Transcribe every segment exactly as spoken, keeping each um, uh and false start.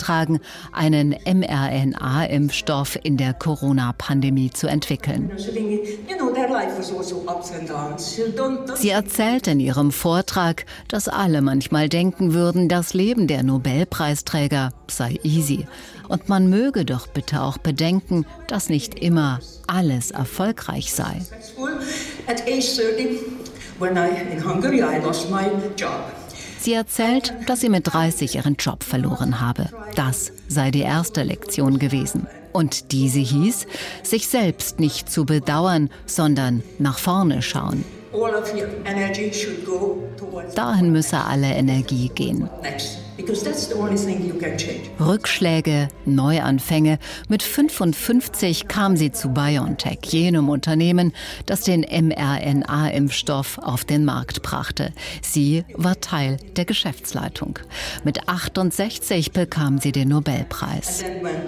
beigetragen, einen mRNA-Impfstoff in der Corona-Pandemie zu entwickeln. Sie erzählt in ihrem Vortrag, dass alle manchmal denken würden, das Leben der Nobelpreisträger sei easy. Und man möge doch bitte auch bedenken, dass nicht immer alles erfolgreich sei. Sie erzählt, dass sie mit dreißig ihren Job verloren habe. Das sei die erste Lektion gewesen. Und diese hieß, sich selbst nicht zu bedauern, sondern nach vorne schauen. Dahin müsse alle Energie gehen. Rückschläge, Neuanfänge. Mit fünfundfünfzig kam sie zu BioNTech, jenem Unternehmen, das den mRNA-Impfstoff auf den Markt brachte. Sie war Teil der Geschäftsleitung. Mit achtundsechzig bekam sie den Nobelpreis.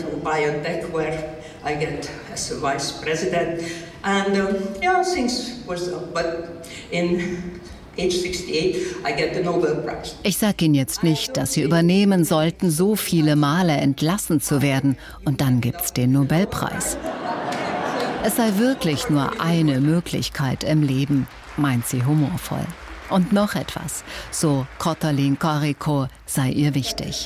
And um, yeah, things was, uh, but in age sixty-eight, I get the Nobel Prize. Ich sage Ihnen jetzt nicht, dass Sie übernehmen sollten, so viele Male entlassen zu werden, und dann gibt's den Nobelpreis. Es sei wirklich nur eine Möglichkeit im Leben, meint sie humorvoll. Und noch etwas, so Katalin Karikó, sei ihr wichtig.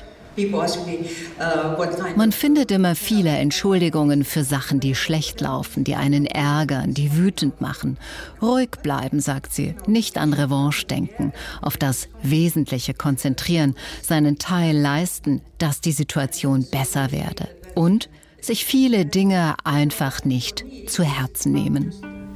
Man findet immer viele Entschuldigungen für Sachen, die schlecht laufen, die einen ärgern, die wütend machen. Ruhig bleiben, sagt sie, nicht an Revanche denken, auf das Wesentliche konzentrieren, seinen Teil leisten, dass die Situation besser werde. Und sich viele Dinge einfach nicht zu Herzen nehmen.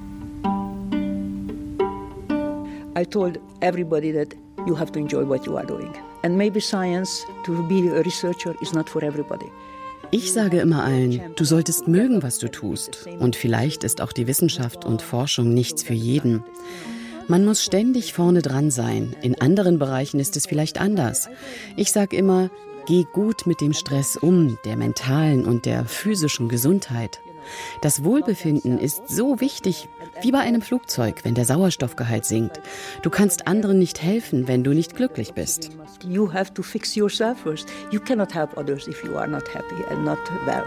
I told everybody that you have to enjoy what you are doing. And maybe science, to be a researcher, is not for everybody. Ich sage immer allen, du solltest mögen, was du tust. Und vielleicht ist auch die Wissenschaft und Forschung nichts für jeden. Man muss ständig vorne dran sein. In anderen Bereichen ist es vielleicht anders. Ich sage immer, geh gut mit dem Stress um, der mentalen und der physischen Gesundheit. Das Wohlbefinden ist so wichtig wie bei einem Flugzeug, wenn der Sauerstoffgehalt sinkt. Du kannst anderen nicht helfen, wenn du nicht glücklich bist. You have to fix yourself first. You cannot help others if you are not happy and not well.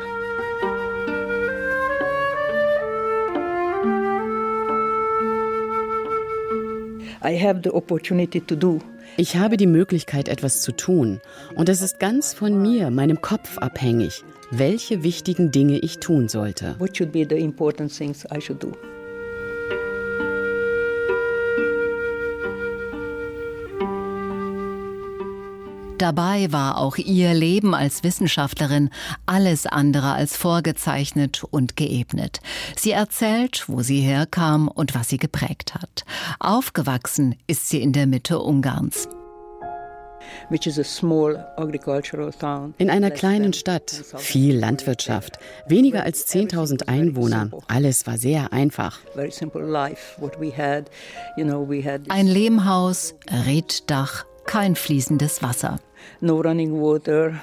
I have the opportunity to do. Ich habe die Möglichkeit, etwas zu tun. Und es ist ganz von mir, meinem Kopf abhängig, welche wichtigen Dinge ich tun sollte. What should be the important things I should do? Dabei war auch ihr Leben als Wissenschaftlerin alles andere als vorgezeichnet und geebnet. Sie erzählt, wo sie herkam und was sie geprägt hat. Aufgewachsen ist sie in der Mitte Ungarns. In einer kleinen Stadt, viel Landwirtschaft, weniger als zehntausend Einwohner. Alles war sehr einfach. Ein Lehmhaus, Reetdach, kein fließendes Wasser. Wir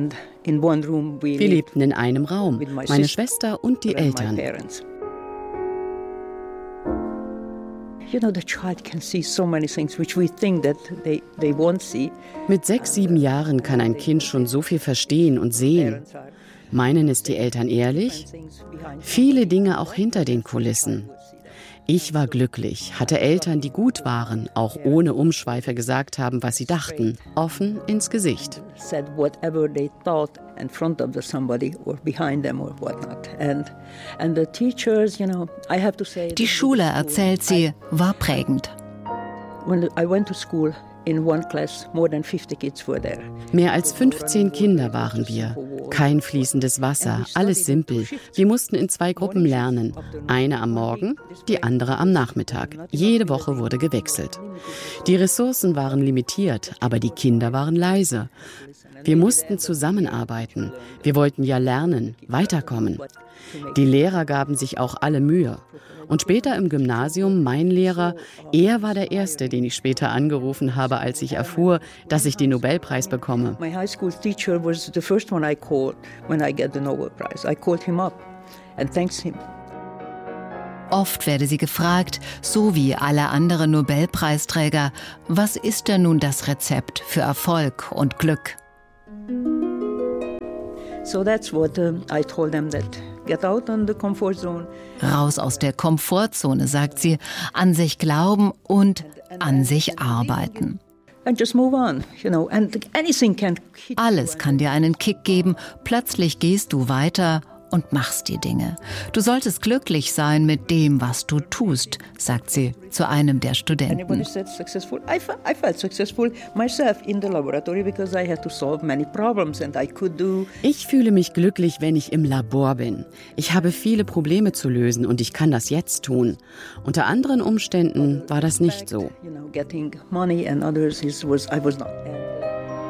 lebten in einem Raum, meine Schwester und die Eltern. Mit sechs, sieben Jahren kann ein Kind schon so viel verstehen und sehen. Meinen es die Eltern ehrlich? Viele Dinge auch hinter den Kulissen. Ich war glücklich, hatte Eltern, die gut waren, auch ohne Umschweife gesagt haben, was sie dachten, offen ins Gesicht. Die Schule, erzählt sie, war prägend. Mehr als fünfzehn Kinder waren wir. Kein fließendes Wasser, alles simpel. Wir mussten in zwei Gruppen lernen. Eine am Morgen, die andere am Nachmittag. Jede Woche wurde gewechselt. Die Ressourcen waren limitiert, aber die Kinder waren leise. Wir mussten zusammenarbeiten. Wir wollten ja lernen, weiterkommen. Die Lehrer gaben sich auch alle Mühe. Und später im Gymnasium, mein Lehrer, er war der Erste, den ich später angerufen habe, als ich erfuhr, dass ich den Nobelpreis bekomme. My high school teacher was the first one I called when I get the Nobel Prize. I called him up and thanked him. Oft werde sie gefragt, so wie alle anderen Nobelpreisträger, was ist denn nun das Rezept für Erfolg und Glück? So that's what uh, I told them, that get out on the comfort zone. Raus aus der Komfortzone, sagt sie, an sich glauben und an sich arbeiten. And just move on, you know, and anything can Alles kann dir einen Kick geben. Plötzlich gehst du weiter und machst die Dinge. Du solltest glücklich sein mit dem, was du tust, sagt sie zu einem der Studenten. Ich fühle mich glücklich, wenn ich im Labor bin. Ich habe viele Probleme zu lösen und ich kann das jetzt tun. Unter anderen Umständen war das nicht so. You know, getting money and others is was I was not.